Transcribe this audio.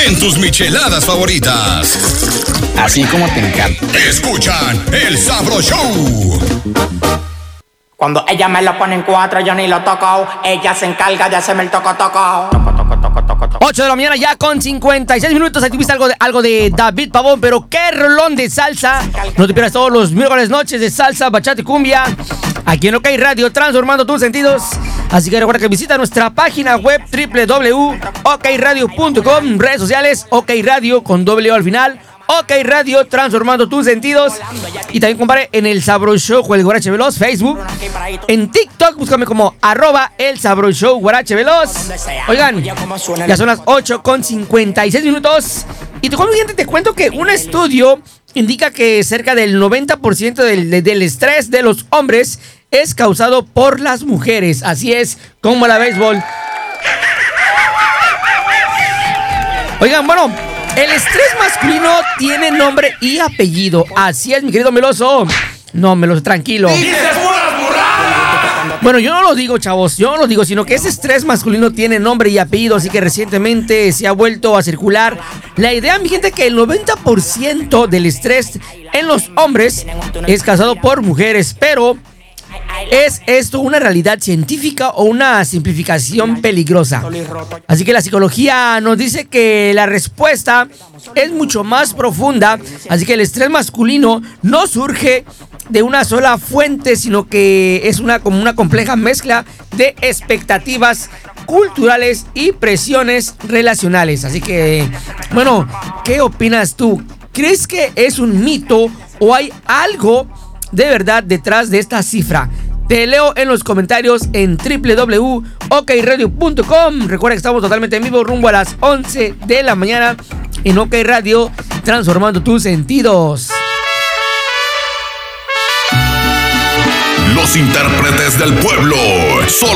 en tus micheladas favoritas. Así como te encanta. Escuchan El Sabro Show. Cuando ella me lo pone en 4, yo ni lo toco. Ella se encarga de hacerme el toco. 8 de la mañana ya con 56 minutos. Ahí tuviste algo de David Pavón, pero qué rolón de salsa. No te pierdas todos los miércoles noches de salsa, bachata y cumbia aquí en OK Radio, transformando tus sentidos. Así que recuerda que visita nuestra página web www.okradio.com, redes sociales OK Radio con doble O al final. OK Radio, transformando tus sentidos. Y también, compadre, en El Sabro Show con el Guarache Veloz, Facebook. En TikTok, búscame como @El Sabro Show Guarache Veloz. Oigan, ya son las 8 con 56 minutos. Y te cuento que un estudio indica que cerca del 90% del estrés de los hombres es causado por las mujeres. Así es, como la béisbol. Oigan, bueno, el estrés masculino tiene nombre y apellido. Así es, mi querido Meloso. No, Meloso, tranquilo. Bueno, yo no lo digo, chavos, yo no lo digo, sino que ese estrés masculino tiene nombre y apellido, así que recientemente se ha vuelto a circular la idea, mi gente, que el 90% del estrés en los hombres es causado por mujeres, pero ¿es esto una realidad científica o una simplificación peligrosa? Así que la psicología nos dice que la respuesta es mucho más profunda. Así que el estrés masculino no surge de una sola fuente, sino que es como una compleja mezcla de expectativas culturales y presiones relacionales. Así que, bueno, ¿qué opinas tú? ¿Crees que es un mito o hay algo de verdad detrás de esta cifra? Te leo en los comentarios en www.okradio.com. Recuerda que estamos totalmente en vivo rumbo a las 11 de la mañana en OK Radio, transformando tus sentidos. Los intérpretes del pueblo.